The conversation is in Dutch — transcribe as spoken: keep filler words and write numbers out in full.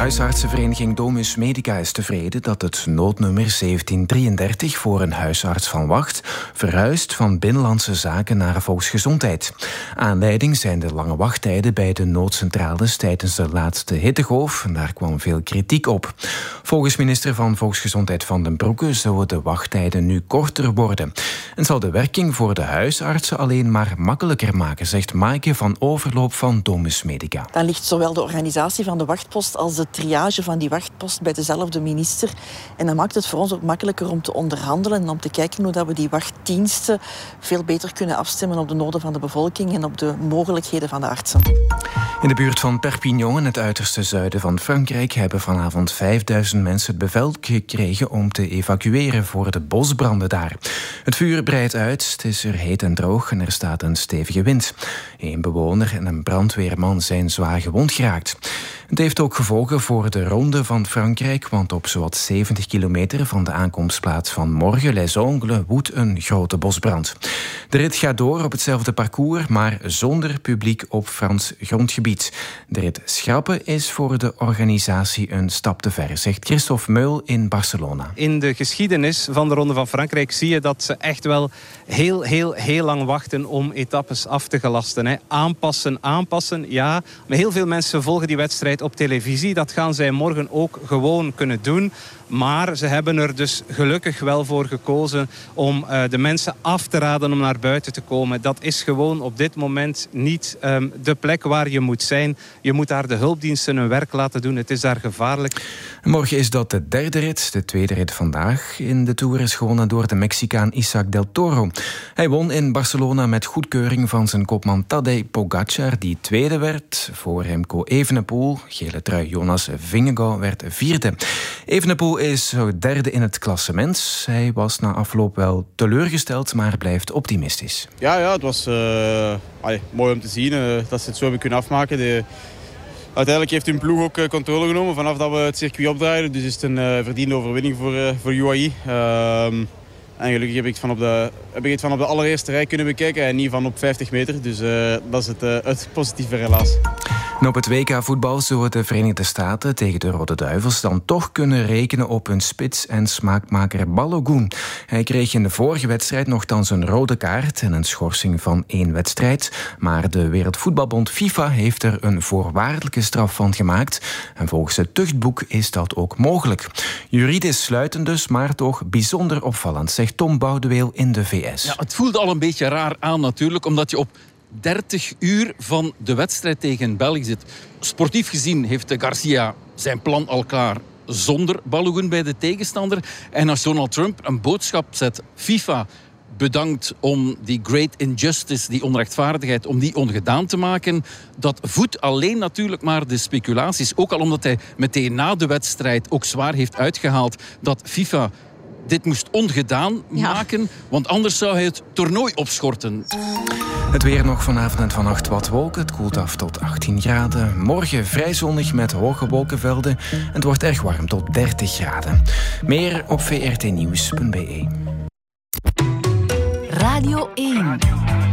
Huisartsenvereniging Domus Medica is tevreden dat het noodnummer zeventien drieëndertig voor een huisarts van Wacht verhuist van Binnenlandse Zaken naar Volksgezondheid. Aanleiding zijn de lange wachttijden bij de noodcentrales tijdens de laatste hittegolf. En daar kwam veel kritiek op. Volgens minister van Volksgezondheid Van den Broeke zullen de wachttijden nu korter worden. En zal de werking voor de huisartsen alleen maar makkelijker maken, zegt Maaike van Overloop van Domus Medica. Dan ligt zowel de organisatie van de wachtpost als de triage van die wachtpost bij dezelfde minister. En dat maakt het voor ons ook makkelijker om te onderhandelen en om te kijken hoe dat we die wachtdiensten veel beter kunnen afstemmen op de noden van de bevolking en op de mogelijkheden van de artsen. In de buurt van Perpignan, in het uiterste zuiden van Frankrijk, hebben vanavond vijfduizend mensen het bevel gekregen om te evacueren voor de bosbranden daar. Het vuur breidt uit, het is er heet en droog en er staat een stevige wind. Een bewoner en een brandweerman zijn zwaar gewond geraakt. Het heeft ook gevolgen voor de ronde van Frankrijk, want op zowat zeventig kilometer van de aankomstplaats van Morges, Les Ongles, woedt een grote bosbrand. De rit gaat door op hetzelfde parcours, maar zonder publiek op Frans grondgebied. De rit schrappen is voor de organisatie een stap te ver, zegt Christophe Meul in Barcelona. In de geschiedenis van de Ronde van Frankrijk zie je dat ze echt wel heel, heel, heel lang wachten om etappes af te gelasten. Hè. Aanpassen, aanpassen, ja. Maar heel veel mensen volgen die wedstrijd op televisie. Dat gaan zij morgen ook gewoon kunnen doen. Maar ze hebben er dus gelukkig wel voor gekozen om uh, de mensen af te raden om naar buiten te komen. Dat is gewoon op dit moment niet um, de plek waar je moet zijn. Je moet daar de hulpdiensten hun werk laten doen. Het is daar gevaarlijk. Morgen is dat de derde rit. De tweede rit vandaag in de Tour is gewonnen door de Mexicaan Isaac del Toro. Hij won in Barcelona met goedkeuring van zijn kopman Tadej Pogacar, die tweede werd. Voor Remco Evenepoel, gele trui Jonas Vingegaard, werd vierde. Evenepoel is derde in het klassement. Hij was na afloop wel teleurgesteld, maar blijft optimistisch. Ja, ja het was uh, allee, mooi om te zien uh, dat ze het zo hebben kunnen afmaken. De, uiteindelijk heeft hun ploeg ook uh, controle genomen vanaf dat we het circuit opdraaiden. Dus is het een uh, verdiende overwinning voor, uh, voor U A E. Uh, en gelukkig heb ik, het van op de, heb ik het van op de allereerste rij kunnen bekijken en niet van op vijftig meter. Dus uh, dat is het, uh, het positieve helaas. En op het W K-voetbal zullen de Verenigde Staten tegen de Rode Duivels dan toch kunnen rekenen op hun spits en smaakmaker Balogun. Hij kreeg in de vorige wedstrijd nogthans een rode kaart en een schorsing van één wedstrijd. Maar de Wereldvoetbalbond FIFA heeft er een voorwaardelijke straf van gemaakt. En volgens het tuchtboek is dat ook mogelijk. Juridisch sluitend dus, maar toch bijzonder opvallend, zegt Tom Boudeweel in de V S. Ja, het voelde al een beetje raar aan natuurlijk, omdat je op dertig uur van de wedstrijd tegen België zit. Sportief gezien heeft Garcia zijn plan al klaar zonder Balogun bij de tegenstander. En als Donald Trump een boodschap zet, FIFA bedankt om die great injustice, die onrechtvaardigheid, om die ongedaan te maken, dat voedt alleen natuurlijk maar de speculaties. Ook al omdat hij meteen na de wedstrijd ook zwaar heeft uitgehaald dat FIFA dit moest ongedaan maken, ja. Want anders zou hij het toernooi opschorten. Het weer nog vanavond en vannacht wat wolken. Het koelt af tot achttien graden. Morgen vrij zonnig met hoge wolkenvelden. Het wordt erg warm tot dertig graden. Meer op v r t nieuws punt b e. Radio één.